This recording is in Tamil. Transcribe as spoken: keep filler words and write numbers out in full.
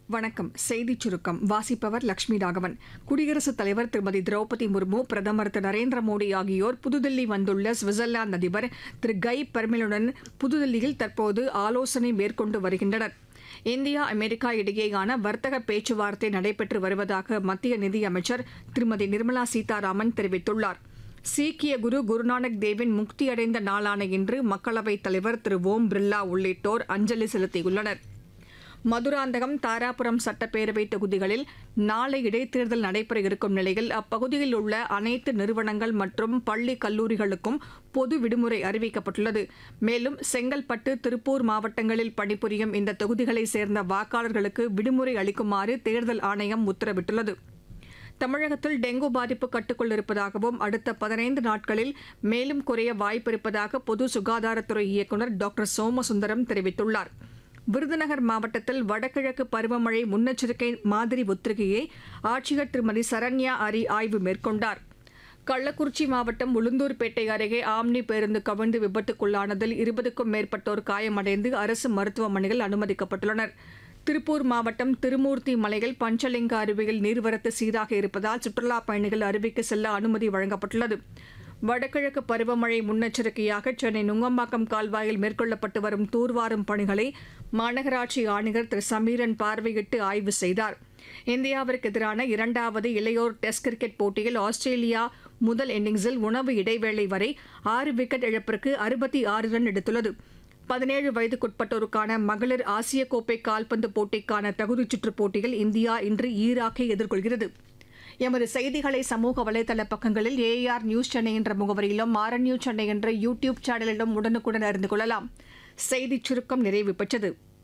வணக்கம். செய்திச் சுருக்கம் வாசிப்பவர் லட்சுமி ராகவன். குடியரசுத் தலைவர் திருமதி திரௌபதி முர்மு, பிரதமர் திரு நரேந்திர மோடி ஆகியோர் புதுதில்லி வந்துள்ள சுவிட்சர்லாந்து அதிபர் திரு கை பெர்மெலுடன் புதுதில்லியில் தற்போது ஆலோசனை மேற்கொண்டு வருகின்றனர். இந்தியா அமெரிக்கா இடையேயான வர்த்தக பேச்சுவார்த்தை நடைபெற்று வருவதாக மத்திய நிதியமைச்சர் திருமதி நிர்மலா சீதாராமன் தெரிவித்துள்ளார். சீக்கிய குரு குருநானக் தேவின் முக்தியடைந்த நாளான இன்று மக்களவைத் தலைவர் திரு ஓம் பிர்லா உள்ளிட்டோர் அஞ்சலி செலுத்தியுள்ளனர். மதுராந்தகம், தாராபுரம் சட்டப்பேரவை தொகுதிகளில் நாளை இடைத்தேர்தல் நடைபெற இருக்கும் நிலையில் அப்பகுதியில் உள்ள அனைத்து நிறுவனங்கள் மற்றும் பள்ளி கல்லூரிகளுக்கும் பொது விடுமுறை அறிவிக்கப்பட்டுள்ளது. மேலும் செங்கல்பட்டு, திருப்பூர் மாவட்டங்களில் பணிபுரியும் இந்த தொகுதிகளைச் சேர்ந்த வாக்காளர்களுக்கு விடுமுறை அளிக்குமாறு தேர்தல் ஆணையம் உத்தரவிட்டுள்ளது. தமிழகத்தில் டெங்கு பாதிப்பு கட்டுக்குள் இருப்பதாகவும் அடுத்த பதினைந்து நாட்களில் மேலும் குறைய வாய்ப்பிருப்பதாக பொது சுகாதாரத்துறை இயக்குநர் டாக்டர் சோமசுந்தரம் தெரிவித்துள்ளார். விருதுநகர் மாவட்டத்தில் வடகிழக்கு பருவமழை முன்னெச்சரிக்கை மாதிரி ஒத்திகையை ஆட்சியர் திருமதி சரண்யா அரி ஆய்வு மேற்கொண்டார். கள்ளக்குறிச்சி மாவட்டம் உளுந்தூர்பேட்டை அருகே ஆம்னி பேருந்து கவிழ்ந்து விபத்துக்குள்ளானதில் இருபதுக்கும் மேற்பட்டோர் காயமடைந்து அரசு மருத்துவமனையில் அனுமதிக்கப்பட்டுள்ளனர். திருப்பூர் மாவட்டம் திருமூர்த்தி மலையில் பஞ்சலிங்க அருவியில் நீர்வரத்து சீராக இருப்பதால் சுற்றுலாப் பயணிகள் அருவிக்கு செல்ல அனுமதி வழங்கப்பட்டுள்ளது. வடகிழக்கு பருவமழை முன்னெச்சரிக்கையாக சென்னை நுங்கம்பாக்கம் கால்வாயில் மேற்கொள்ளப்பட்டு வரும் தூர்வாரும் பணிகளை மாநகராட்சி ஆணையர் திரு சமீரன் பார்வையிட்டு ஆய்வு செய்தார். இந்தியாவிற்கு எதிரான இரண்டாவது இளையோர் டெஸ்ட் கிரிக்கெட் போட்டியில் ஆஸ்திரேலியா முதல் இன்னிங்ஸில் உணவு இடைவேளை வரை ஆறு விக்கெட் இழப்பிற்கு அறுபத்தி ஆறு ரன் எடுத்துள்ளது. பதினேழு வயதுக்குட்பட்டோருக்கான மகளிர் ஆசிய கோப்பை கால்பந்து போட்டிக்கான தகுதிச் சுற்றுப் போட்டியில் இந்தியா இன்று ஈராக்கை எதிர்கொள்கிறது. எமது செய்திகளை சமூக வலைதள பக்கங்களில் ஏஆர் நியூஸ் சென்னை என்ற முகவரியிலும் ஆர்என் நியூஸ் சென்னை என்ற யூ டியூப் சேனலிலும் உடனுக்குடன் அறிந்து கொள்ளலாம். செய்திச் சுருக்கம் நிறைவு பெற்றது.